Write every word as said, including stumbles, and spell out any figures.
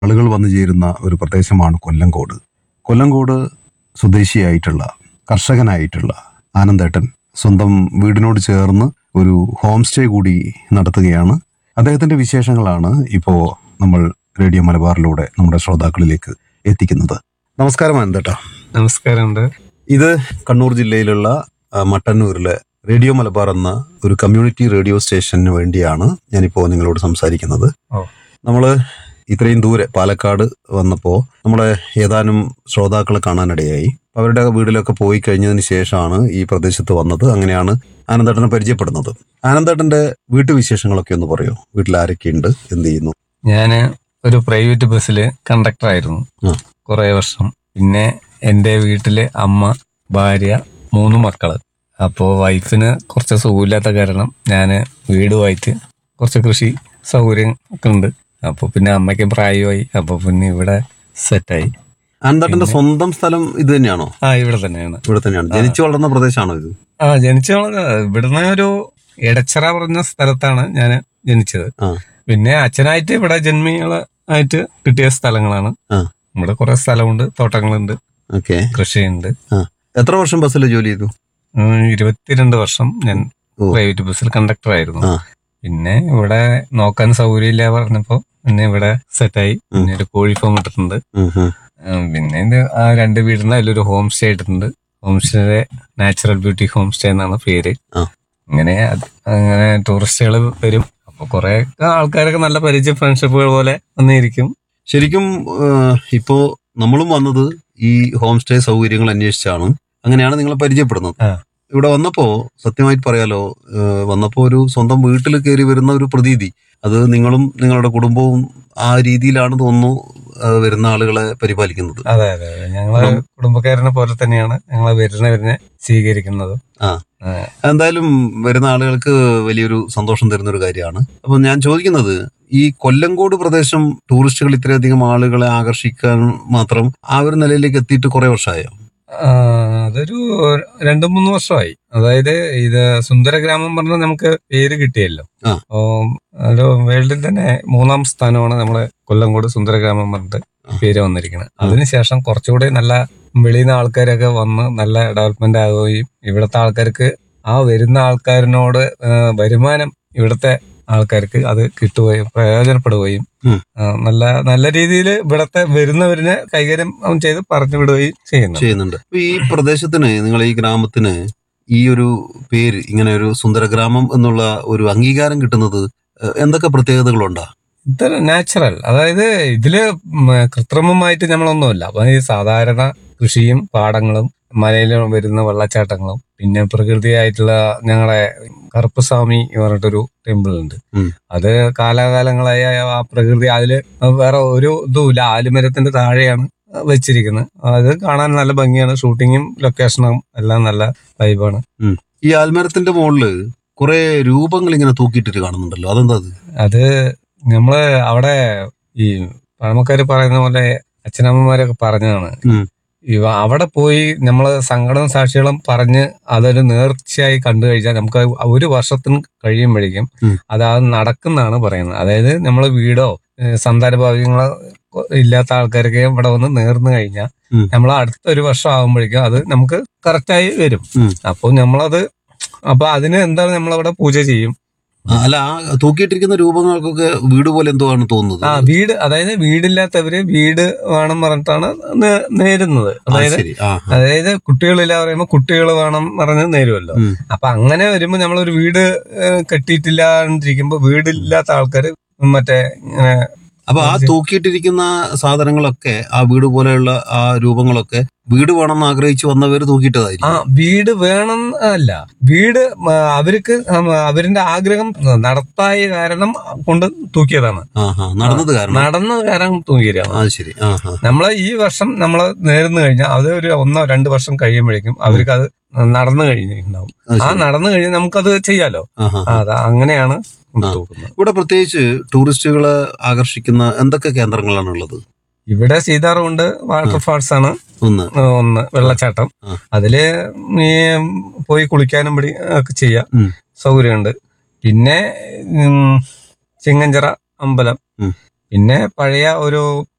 ആളുകൾ വന്നു ചേരുന്ന ഒരു പ്രദേശമാണ് കൊല്ലങ്കോട്. കൊല്ലങ്കോട് സ്വദേശിയായിട്ടുള്ള കർഷകനായിട്ടുള്ള ആനന്ദേട്ടൻ സ്വന്തം വീടിനോട് ചേർന്ന് ഒരു ഹോം സ്റ്റേ കൂടി നടത്തുകയാണ്. അദ്ദേഹത്തിന്റെ വിശേഷങ്ങളാണ് ഇപ്പോൾ നമ്മൾ റേഡിയോ മലബാറിലൂടെ നമ്മുടെ ശ്രോതാക്കളിലേക്ക് എത്തിക്കുന്നത്. നമസ്കാരം ആനന്ദേട്ടാ. നമസ്കാരമുണ്ട്. ഇത് കണ്ണൂർ ജില്ലയിലുള്ള ആ, മട്ടന്നൂരിലെ റേഡിയോ മലബാർ എന്ന ഒരു കമ്മ്യൂണിറ്റി റേഡിയോ സ്റ്റേഷന് വേണ്ടിയാണ് ഞാനിപ്പോൾ നിങ്ങളോട് സംസാരിക്കുന്നത്. ഓ. നമ്മള് ഇത്രയും ദൂരെ പാലക്കാട് വന്നപ്പോൾ നമ്മളെ ഏതാനും ശ്രോതാക്കളെ കാണാനിടയായി. അവരുടെ വീട്ടിലൊക്കെ പോയി കഴിഞ്ഞതിന് ശേഷമാണ് ഈ പ്രദേശത്ത് വന്നത്. അങ്ങനെയാണ് ആനന്ദേട്ടനെ പരിചയപ്പെടുന്നത്. ആനന്ദേട്ടന്റെ വീട്ടുവിശേഷങ്ങളൊക്കെ ഒന്ന് പറയോ? വീട്ടിൽ ആരൊക്കെയുണ്ട്, എന്ത് ചെയ്യുന്നു? ഞാന് ഒരു പ്രൈവറ്റ് ബസ്സില് കണ്ടക്ടർ ആയിരുന്നു ആ. കുറെ വർഷം. പിന്നെ എന്റെ വീട്ടില് അമ്മ, ഭാര്യ, മൂന്ന് മക്കള്. അപ്പോ വൈഫിന് കുറച്ച് സുഖമില്ലാത്ത കാരണം ഞാന് വീടുമായിട്ട് കുറച്ച് കൃഷി സൗകര്യം ഒക്കെ ഉണ്ട്. അപ്പൊ പിന്നെ അമ്മയ്ക്ക് പ്രായമായി. അപ്പൊ പിന്നെ ഇവിടെ സെറ്റായി. ആനന്ദേട്ടന്റെ സ്വന്തം സ്ഥലം ഇത് തന്നെയാണോ? ആ, ഇവിടെ തന്നെയാണ്. ഇവിടെ തന്നെയാണ്. ജനിച്ചു വളർന്ന പ്രദേശമാണോ ഇത്? ആ, ജനിച്ച ഇവിടുന്ന് ഒരു എടച്ചിറ പറഞ്ഞ സ്ഥലത്താണ് ഞാൻ ജനിച്ചത്. ആ. പിന്നെ അച്ഛനായിട്ട് ഇവിടെ ജന്മികളായിട്ട് കിട്ടിയ സ്ഥലങ്ങളാണ്. ആ. ഇവിടെ കുറെ സ്ഥലമുണ്ട്, തോട്ടങ്ങളുണ്ട്, ഓക്കെ. കൃഷിയുണ്ട്. എത്ര വർഷം ബസ്സിൽ ജോലി ചെയ്തു? ഉം, ഇരുപത്തിരണ്ട് വർഷം ഞാൻ ഓ. പ്രൈവറ്റ് ബസ്സിൽ കണ്ടക്ടർ ആയിരുന്നു. ആ. പിന്നെ ഇവിടെ നോക്കാൻ സൗകര്യമില്ല പറഞ്ഞപ്പോ പിന്നെ ഇവിടെ സെറ്റായി. പിന്നെ ഒരു കോഴി ഫാം ഇട്ടിട്ടുണ്ട്. ഉം, ഉം. ഉം, പിന്നെ ഇത് ആ രണ്ട് വീടിന് അതിലൊരു ഹോം സ്റ്റേ ഇട്ടിട്ടുണ്ട്. Home stay natural beauty home stay എന്നാണ് പേര്. ആ. അങ്ങനെ അത് അങ്ങനെ ടൂറിസ്റ്റുകൾ വരും. അപ്പൊ കുറെ ആൾക്കാരൊക്കെ നല്ല പരിചയ ഫ്രണ്ട്ഷിപ്പുകൾ പോലെ വന്നിരിക്കും. ശരിക്കും ഏഹ്, ഇപ്പോ നമ്മളും വന്നത് ഈ ഹോം സ്റ്റേ സൗകര്യങ്ങൾ അന്വേഷിച്ചാണ്. അങ്ങനെയാണ് നിങ്ങളെ പരിചയപ്പെടുന്നത്. ആ. ഇവിടെ വന്നപ്പോ സത്യമായിട്ട് പറയാലോ, ഏഹ്, വന്നപ്പോ ഒരു സ്വന്തം വീട്ടിൽ കയറി വരുന്ന ഒരു പ്രതീതി, അത് നിങ്ങളും നിങ്ങളുടെ കുടുംബവും ആ രീതിയിലാണ് തോന്നുന്നു ഏഹ്, വരുന്ന ആളുകളെ പരിപാലിക്കുന്നത്. അതെ അതെ അതെ ഞങ്ങള് കുടുംബക്കാരനെ പോലെ തന്നെയാണ് ഞങ്ങളെ വരുന്നവരിനെ സ്വീകരിക്കുന്നത്. ആ. എന്തായാലും വരുന്ന ആളുകൾക്ക് വലിയൊരു സന്തോഷം തരുന്ന ഒരു കാര്യമാണ്. അപ്പൊ ഞാൻ ചോദിക്കുന്നത്, ഈ കൊല്ലങ്കോട് പ്രദേശം ടൂറിസ്റ്റുകൾ ഇത്രയധികം ആളുകളെ ആകർഷിക്കാൻ മാത്രം ആ ഒരു നിലയിലേക്ക് എത്തിയിട്ട് കുറെ വർഷമായോ? ആ, അതൊരു രണ്ടു മൂന്ന് വർഷമായി. അതായത് ഇത് സുന്ദര ഗ്രാമം പറഞ്ഞ നമുക്ക് പേര് കിട്ടിയല്ലോ. ആ. അപ്പോ ഒരു വേൾഡിൽ തന്നെ മൂന്നാം സ്ഥാനമാണ് നമ്മളെ കൊല്ലങ്കോട് സുന്ദര ഗ്രാമം പറഞ്ഞിട്ട് പേര് വന്നിരിക്കുന്നത്. അതിനുശേഷം കുറച്ചുകൂടി നല്ല വെളിയിൽ നിന്ന് ആൾക്കാരൊക്കെ വന്ന് നല്ല ഡെവലപ്മെന്റ് ആവുകയും ഇവിടുത്തെ ആൾക്കാർക്ക് ആ വരുന്ന ആൾക്കാരിനോട് ആ, വരുമാനം ഇവിടുത്തെ ആൾക്കാർക്ക് അത് കിട്ടുകയും പ്രയോജനപ്പെടുകയും ഉം. ആ, നല്ല നല്ല രീതിയിൽ ഇവിടത്തെ വരുന്നവരിനെ കൈകാര്യം ചെയ്ത് പറഞ്ഞു വിടുകയും ചെയ്യുന്നു ചെയ്യുന്നുണ്ട്. അപ്പൊ ഈ പ്രദേശത്തിന്, നിങ്ങൾ ഈ ഗ്രാമത്തിന് ഈ ഒരു പേര്, ഇങ്ങനെ ഒരു സുന്ദരഗ്രാമം എന്നുള്ള ഒരു അംഗീകാരം കിട്ടുന്നത് ഏഹ്, എന്തൊക്കെ പ്രത്യേകതകളുണ്ടാ? ഇത് നാച്ചുറൽ, അതായത് ഇതില് ഉം കൃത്രിമമായിട്ട് നമ്മളൊന്നുമില്ല. അപ്പൊ ഈ സാധാരണ കൃഷിയും പാടങ്ങളും മലയിൽ വരുന്ന വെള്ളച്ചാട്ടങ്ങളും പിന്നെ പ്രകൃതിയായിട്ടുള്ള ഞങ്ങളെ കറുപ്പസ്വാമി പറഞ്ഞിട്ടൊരു ടെമ്പിൾ ഉണ്ട്. ഉം. അത് കാലാകാലങ്ങളായ ആ പ്രകൃതി അതില് വേറെ ഒരു ഇതുമില്ല, ആലുമരത്തിന്റെ താഴെയാണ് വെച്ചിരിക്കുന്നത്. അത് കാണാൻ നല്ല ഭംഗിയാണ്. ഷൂട്ടിങ്ങും ലൊക്കേഷനും എല്ലാം നല്ല വൈബാണ്. ഈ ആൽമരത്തിന്റെ മുകളില് കുറെ രൂപങ്ങൾ ഇങ്ങനെ തൂക്കിയിട്ടിട്ട് കാണുന്നുണ്ടല്ലോ, അതെന്താ അത്? അത് നമ്മള് അവിടെ ഈ പഴമക്കാര് പറയുന്ന പോലെ അച്ഛനമ്മമാരൊക്കെ പറഞ്ഞതാണ്. ഉം. ഇവ അവിടെ പോയി നമ്മള് സങ്കടവും സാക്ഷികളും പറഞ്ഞ് അതൊരു നേർച്ചയായി കണ്ടു കഴിഞ്ഞാൽ നമുക്ക് ഒരു വർഷത്തിന് കഴിയുമ്പോഴേക്കും ഉം. അത് അത് നടക്കുന്നതാണ് പറയുന്നത്. അതായത് നമ്മള് വീടോ ഏഹ് സന്താന ഭാഗ്യങ്ങളോ ഇല്ലാത്ത ആൾക്കാർക്ക് ഇവിടെ വന്ന് നേർന്നു കഴിഞ്ഞാൽ ഉം. നമ്മൾ അടുത്ത ഒരു വർഷം ആകുമ്പോഴേക്കും അത് നമുക്ക് കറക്റ്റായി വരും. ഉം. അപ്പോൾ നമ്മളത് അപ്പൊ അതിന് എന്താണ് നമ്മളവിടെ പൂജ ചെയ്യും. ആ, അല്ല, ആ തൂക്കിയിട്ടിരിക്കുന്ന രൂപങ്ങൾക്കൊക്കെ വീട് പോലെ എന്തോ ആണ് തോന്നുന്നത്. ആ, വീട്, അതായത് വീടില്ലാത്തവര് വീട് വേണം പറഞ്ഞിട്ടാണ് നേ- നേരുന്നത്. ആ, അതായത് ശരി. ആ, ആ. അതായത് കുട്ടികളില്ല പറയുമ്പോ കുട്ടികൾ വേണം പറഞ്ഞ് നേരുമല്ലോ. ഉം. അപ്പൊ അങ്ങനെ വരുമ്പോ നമ്മളൊരു വീട് ഏഹ്, കെട്ടിയിട്ടില്ലാണ്ടിരിക്കുമ്പോ വീടില്ലാത്ത ആൾക്കാര് മറ്റേ ഇങ്ങനെ അപ്പൊ ആ തൂക്കിയിട്ടിരിക്കുന്ന സാധനങ്ങളൊക്കെ, ആ വീട് പോലെയുള്ള ആ രൂപങ്ങളൊക്കെ വീട് വേണമെന്ന് ആഗ്രഹിച്ചു വന്നവര് ആ തൂക്കിയിട്ടതായിരിക്കും. വീട് വേണം അല്ല, വീട് ആ, അവർക്ക് അവരുടെ ആഗ്രഹം നടത്തായ കാരണം കൊണ്ട് തൂക്കിയതാണ്. ആ, ആ, നടന്നത് കാരണം. നടന്ന കാരണം തൂക്കിയതാണ്. അത് ശരി. ആ, ആ. നമ്മളെ ഈ വർഷം നമ്മള് നേർന്നു കഴിഞ്ഞാൽ അത് ഒരു ഒന്നോ രണ്ടു വർഷം കഴിയുമ്പോഴേക്കും അവർക്ക് അത് നടന്നു കഴിഞ്ഞിട്ടുണ്ടാവും. അത് ആ ശരി. നടന്നു കഴിഞ്ഞാൽ നമുക്കത് ചെയ്യാലോ. ആ, ആ, ആ, ആ. അതാ അങ്ങനെയാണ് ആ. തൂക്കുന്നത്. ഇവിടെ പ്രത്യേകിച്ച് ടൂറിസ്റ്റുകളെ ആകർഷിക്കുന്ന എന്തൊക്കെ കേന്ദ്രങ്ങളാണ് ഉള്ളത്? ഇവിടെ സീതാർകുണ്ട് വാട്ടർഫാൾസ് ആണ് ഒന്ന്. ഒന്ന്, വെള്ളച്ചാട്ടം. ആ. അതില് ഈ പോയി കുളിക്കാനും പിടി ഒക്കെ ചെയ്യാം, ഉം. സൗകര്യമുണ്ട്. പിന്നെ ഉം, ചിങ്ങഞ്ചിറ അമ്പലം, ഉം. പിന്നെ പഴയ ഒരു